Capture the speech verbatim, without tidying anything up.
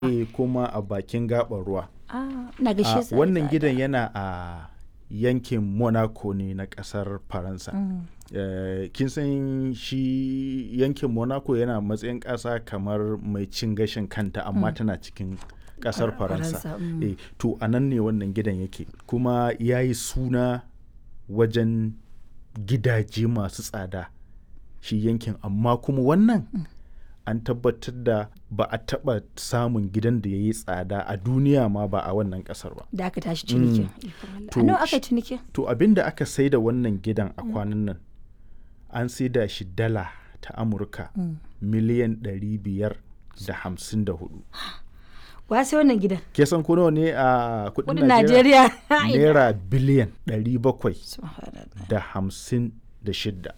Eh, kuma a bakin gaɓar ruwa. Ah, ina ga shi A yasa ya wannan tsada. gidan yana a yankin Monaco ne na ƙasar Faransa. Mm. Eh, kin san shi yankin Monaco yana matsayin ƙasa kamar mai cin gashin kanta amma tana cikin ƙasar Far- Faransa. Faransa, mm. Eh, to a nan ne wannan gidan yake. Kuma ya yi suna wajen gidaje masu tsada shi yankin, amma kuma wannan an tabbatar da ba a taɓa samun gidan da ya yi tsada a duniya ma ba a wannan ƙasar ba. Da aka tashi cinikin. Ikon Allah. To, A nawa aka shi- yi cinikin? To abin da aka sai da wannan gidan a kwanan nan an sai da shi dala ta Amurka miliyan ɗari biyar da hamsin da hudu. Wa sai wannan gidan? Ke san ko nawa ne a kudin Kudin Najeriya? Najeriya. Naira biliyan ɗari bakwai Subhanallah. da hamsin da shidda.